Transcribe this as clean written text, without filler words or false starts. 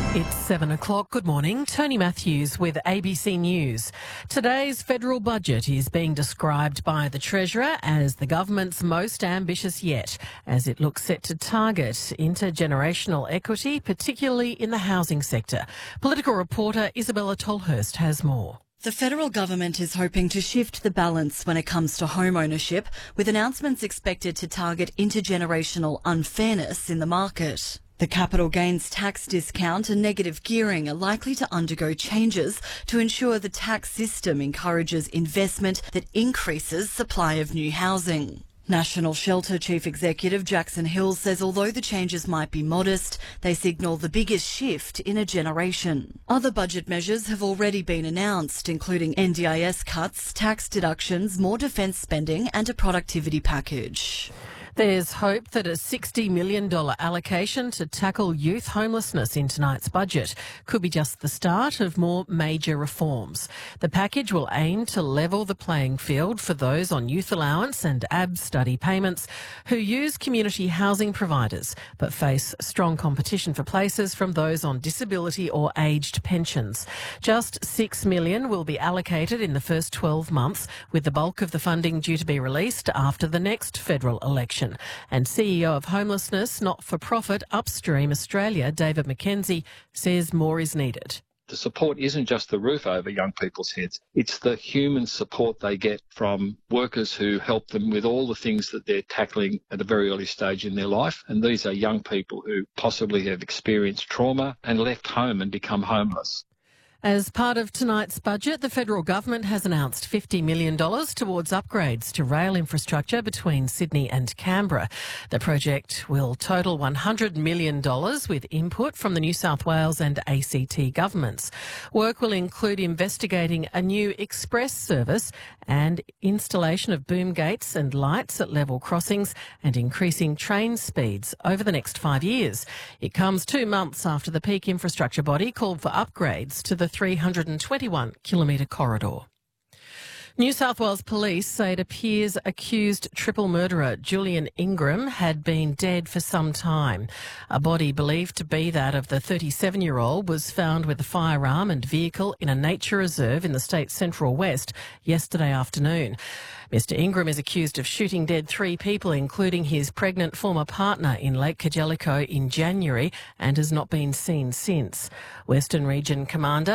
It's 7 o'clock. Good morning. Tony Matthews with ABC News. Today's federal budget is being described by the Treasurer as the government's most ambitious yet, as it looks set to target intergenerational equity, particularly in the housing sector. Political reporter Isabella Tolhurst has more. The federal government is hoping to shift the balance when it comes to home ownership, with announcements expected to target intergenerational unfairness in the market. The capital gains tax discount and negative gearing are likely to undergo changes to ensure the tax system encourages investment that increases supply of new housing. National Shelter Chief Executive Jackson Hill says although the changes might be modest, they signal the biggest shift in a generation. Other budget measures have already been announced, including NDIS cuts, tax deductions, more defence spending and a productivity package. There's hope that a $60 million allocation to tackle youth homelessness in tonight's budget could be just the start of more major reforms. The package will aim to level the playing field for those on youth allowance and AB study payments who use community housing providers but face strong competition for places from those on disability or aged pensions. Just $6 million will be allocated in the first 12 months, with the bulk of the funding due to be released after the next federal election. And CEO of homelessness not-for-profit Upstream Australia, David McKenzie, says more is needed. The support isn't just the roof over young people's heads. It's the human support they get from workers who help them with all the things that they're tackling at a very early stage in their life. And these are young people who possibly have experienced trauma and left home and become homeless. As part of tonight's budget, the federal government has announced $50 million towards upgrades to rail infrastructure between Sydney and Canberra. The project will total $100 million with input from the New South Wales and ACT governments. Work will include investigating a new express service and installation of boom gates and lights at level crossings and increasing train speeds over the next 5 years. It comes 2 months after the peak infrastructure body called for upgrades to the 321-kilometre corridor. New South Wales police say it appears accused triple murderer Julian Ingram had been dead for some time. A body believed to be that of the 37-year-old was found with a firearm and vehicle in a nature reserve in the state's Central West yesterday afternoon. Mr Ingram is accused of shooting dead 3 people, including his pregnant former partner in Lake Kajelico in January, and has not been seen since. Western Region Commander